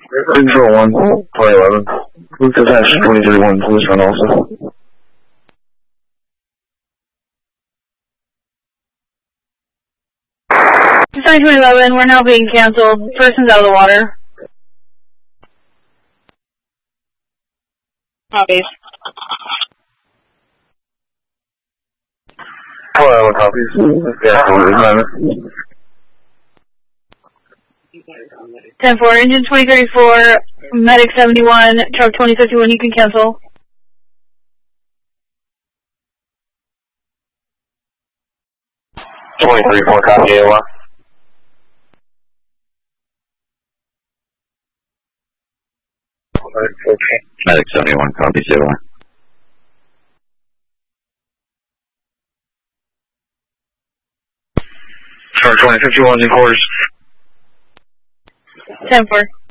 Control 1, 2011. Move to attach 2031, position also. Design 2011, we're now being canceled. Person's out of the water. Copies. 12 copies. Yeah, hold 10-4, engine 2034, medic 71, truck 2051, you can cancel. .2034, copy AOR. Medic 71, copy AOR. Truck 2051 in quarters. 10-4.